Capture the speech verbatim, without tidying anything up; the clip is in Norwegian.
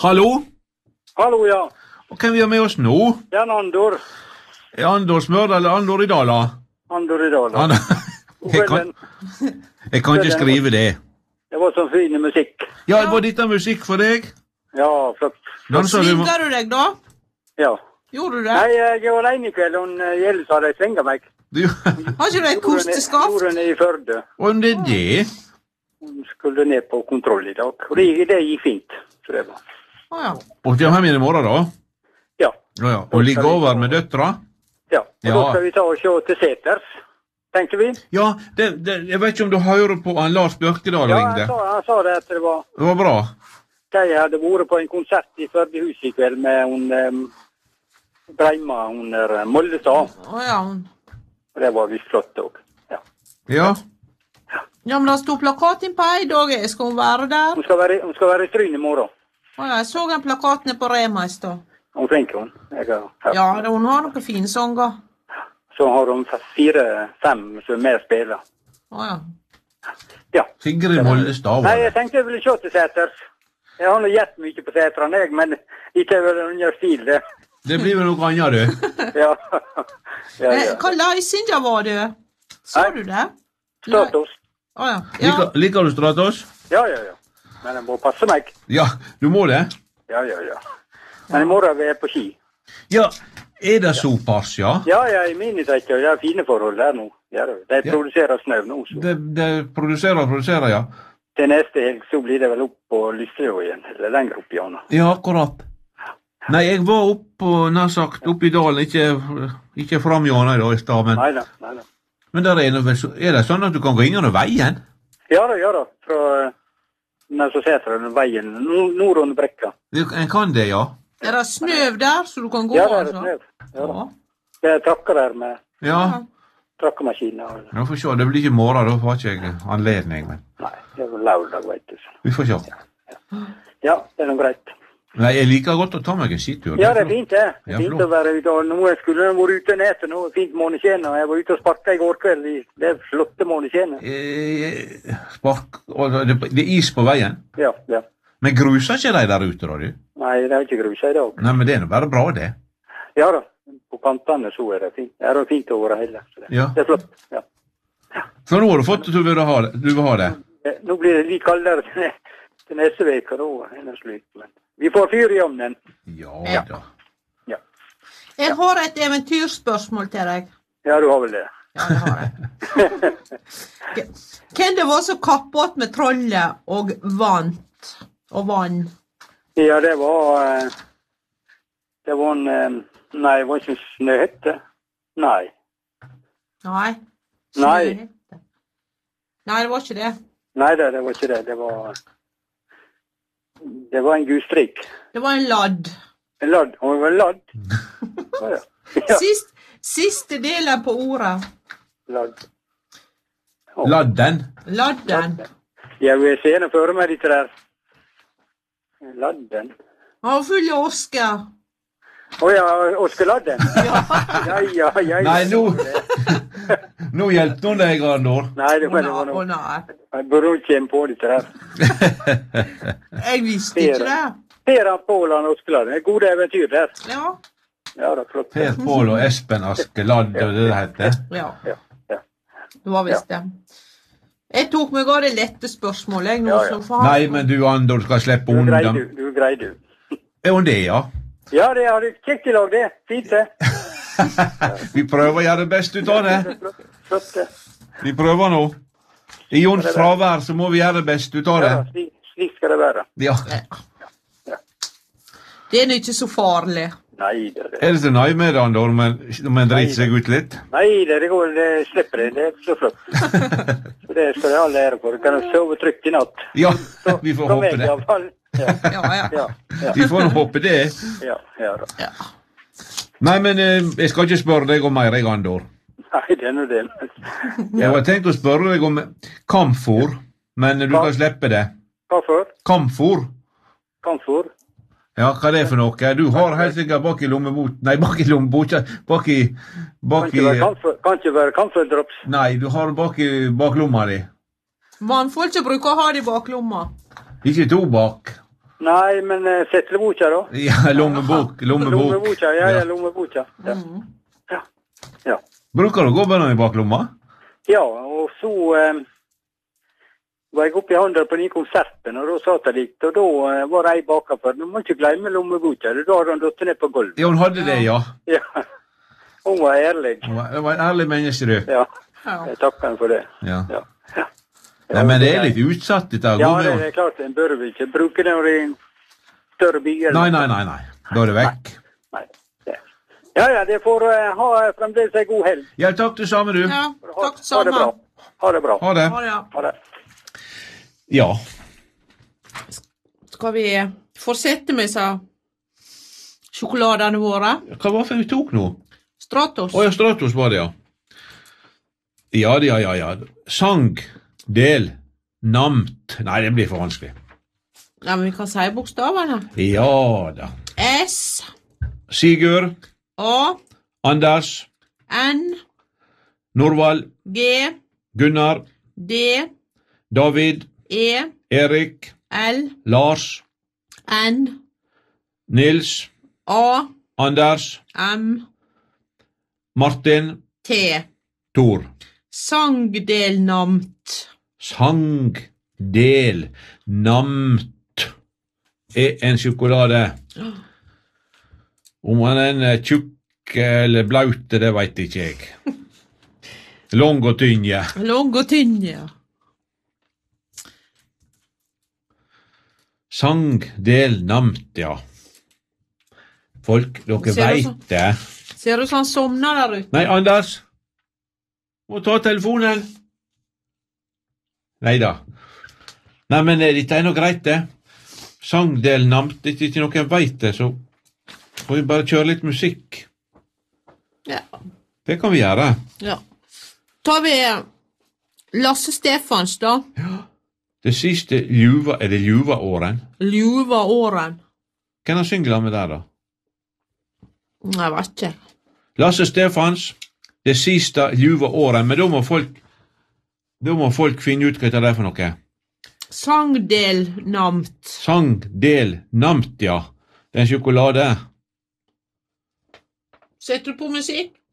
Hallo? Hallo, ja. Og hvem vi har med oss nå? Jan Andor. Er Andor Smørda eller Andor i Dala? Andor i Dala. Andor. Jeg, kan, jeg kan ikke skrive det. Det var sånn fin musikk. Ja, var dette musikk for deg? Ja, flott. Svinger du deg da? Ja. Gjorde du det? Nei, jeg var alene i kveld, og Gjelles hadde svinget meg. Du... Har ikke du et kosteskaft? Gjorde henne i Førde. Og det er det? Hun skulle ned på kontroll i dag, og det, det gikk fint. Så det var. Å ja. Og til hjem igjen i morgen da? Ja. Ja, ja. Og ligge over med døtra? Ja, og Ja. da skal vi ta og se til Seters, tenker vi. Ja, det, det, jeg vet ikke om du hører på han Lars Bjørkedal Ja, ringde. han sa, han sa det at det var... Det var bra. De hadde vært på en konsert i Førde hus i kveld med hun um, Breima, hun er Mollestad. Å ja. Og det var visst flott også. Ja. Ja. Ja, men det stod plakat inn på en dag. Skal hun være der? Hun skal være, hun skal være i Stryn i morgen. Å ja, jeg så en plakat nede på Rema i stad. Hun flinker hun. Jeg har hørt. Ja, det- hun har noen fine sanger. Så har hun fire, fem som er med å spille. Å ja. Ja. Sigrid Mollestad. Nei, jeg tenkte jeg ville se til Seters. Jeg har nå gjett mye på Seteren, jeg, men ikke vel under stil, det. Det blir vel noe annet, du. Ja. Ja, Eh, ja. Hva leisinja var du? Så Nei. du det? Stratos. Å ja. Ja. Liker, liker du Stratos? Ja, ja, ja. Men jeg må passe meg. Ja, du må det. Ja, ja, ja. Men i morgen er vi på ski. Ja, er det såpass, ja? Ja, ja, i minitrekker, det er fine forhold der nå. Ja, de Ja. produserer snø nå, så. Det, det produserer og produserer, ja. Til neste helg så blir det vel opp på Lysterøy igjen, eller lenger opp i Anna. Ja, akkurat. Nei, jeg var oppe, nær sagt, oppe i dalen, ikke, ikke frem i Anna i dag i stad, men, Neida, neida. men der er, det, vel så- er det sånn at du kan gå inn under veien? Ja da, ja da, fra når så setter den veien nord, nord under brekka. Du- En kan det, ja. Er det snøv der, så du kan gå? Ja, det er det altså? snø. Ja, da. Ja. Det er trakker der med Ja, trakkemaskiner. og- nå får vi se, det blir ikke i morgen, da får ikke jeg anledning, men Nei, det er jo lørdag, vet du. så. vi får se. Ja, det er noe greit. Nei, jeg liker godt å ta meg en skittur. Ja, det er fint, det. Det Ja, er fint flott. å være ute. og Nå jeg skulle jeg vært ute nede nå, fint måneskjene, og jeg var ute og sparket i går kveld i det flotte måneskjene. Eh, Spark, og det, det er is på veien. Ja, ja. Men gruser ikke de der ute, da, du? Nei, det er ikke grusa i dag. Nei, men det er nå bare bra, det. Ja da, på kantene så er det fint. Det er jo fint over hele. Så det, Ja. det er flott. Ja. Så nå har du fått at du vil ha det. Du vil ha det. Eh, Nå blir det litt kaldere til, ne- til neste veke, da er det slutt. Men vi får fyr i ovnen. Ja da. Ja. Jeg har et eventyrspørsmål til deg. Ja, du har vel det. Ja, det har jeg. Hvem det var som kappåt med trollet og vant? Og vann? Ja, det var eh, Det var en eh, Nei, det var ikke Snøhette. Nei. Nei. Nei. Snøhette. Nei, det var ikke det. Nei, det, det var ikke det. Det var Det var en gudstrikk. Det var en ladd. En ladd. Hun var en ladd. Å, ja. Ja, Sist, siste delen på ordet. ladd. Ladden. Ladden. Jeg vil se henne føre meg dit der. Ladden. Han var full av oske. Å ja, Oskar Ladden. Ja, ja, ja. ja Nei, nå Nå hjelpte hun deg, Arnor. Nei, det Å var, det nei, var å noe. nei. Jeg burde ikke komme på dette der. Jeg visste ikke det. Per Påland og Oskar Ladden. Et gode eventyr der. Ja. Ja, det er flott. Per Pål og Espen Askeladd, og det det heter. Ja. Ja, ja. Det var visst det. Jeg tok meg av det lette spørsmålet, jeg, nå, Ja, ja. så for han- Nei, men du, Andor, skal slippe Du greier unna. du. Du greier du. Er hun det, ja? Ja, det har du kjekt i lag, det. Fint, det. Vi prøver å gjøre det beste ut av det. Flott, flott det. Vi prøver nå. I Jons fravær så må vi gjøre det beste ut av det. Ja, slik, slik skal det være. Ja. Det er nå ikke så farlig. Nei, det er det. Er det så nøye med det, Andor, men om en driter seg ut litt? Nei, det, det går, det slipper det. Det er så flott. Så det skal jeg all ære for. Du kan sove trygt i natt. Ja, vi får Fra håpe meg, i det. hvert fall. Ja, Ja, ja. ja, ja, Vi får nå håpe det. ja, ja da. ja. Nei, men eh, jeg skal ikke spørre deg om mer, jeg, Andor. Nei, det er nå det. Jeg har tenkt å spørre deg om kamfor, men du kan slippe det. Hva for? Kamfor? Kamfor? Ja, hva er det for noe? Du har helt sikkert bak i lommebot... Nei, bak i lommeboka... Bak i... Kan Bak i... ikke være kamfer- kan ikke være kamferdrops. Nei, du har bak i baklomma di. Mannfolk bruker å ha det i baklomma. Ikke tobakk. Nei, men uh, settleboka da? Ja, lommebok. Lommebok. Lommeboka, ja, ja, lommeboka. Ja. Mm. Ja. Ja. Bruker du å gå med den i baklomma? Ja, og så um, var jeg oppe i hånden på den konserten, og da satt jeg litt, og da uh, var jeg bakafor. Du må ikke glemme lommeboka, da har han døtt ned på gulvet. Ja, hun hadde det, ja. Ja, hun var ærlig. Hun var, hun var en ærlig menneske, du. Ja, Ja. jeg takker henne for det. Ja. Ja. Ja. Nei, men det er litt utsatt, dette. Ja, Gå med det henne. er klart, en bør vi ikke bruke det når det er en større byer. Nei, nei, nei, nei. Da er det vekk. Nei. Det. Ja, ja, det får uh, ha fremdeles en god helg. Ja, takk det samme, du. Ja, Ha, takk ha det bra. sammen. Ha det bra. Ha det. Ha det. Ha det. Ja. Skal vi fortsette med så sjokoladene våre? Hva var det for vi tok nå? Stratos. Å ja, Stratos var det, ja. Ja, ja, ja, ja. Sang, del, namt. Nei, det blir for vanskelig. Ja, men vi kan si bokstavene. Ja da. S, Sigurd, A, Anders, N, Norvald, G, Gunnar, D, David, E, Erik, L, Lars, N, Nils, A, Anders, M, Martin, T. Tor. Sangdelnamt. Sang, del, namt er en sjokolade. Om han er en tjukk eller blaute, det vet ikke jeg. Lang og tynn, ja. Lang og tynn, ja. Sang, del, namt, ja. Folk, dere Ser du vet så- det. Ser du sånn somner der ute? Nei, Anders. Må ta telefonen. Neida. Nei, men eh, dette er noe greit, det. Sang, del, namt. Det er ikke noen vet det, så får vi bare kjøre litt musikk. Ja. Det kan vi gjøre. Ja. Tar vi Lasse Stefans, da. Det siste ljuva, er det ljuva-åren? Ljuva-åren. Hvem har synger med der, da? Jeg vet ikke. Lasse Stefans, det siste ljuva-åren, men da må folk da må folk finne ut hva det er for noe. Sangdelnamt. Sang, del, namt, ja. Det er en sjokolade. Setter du på musikk?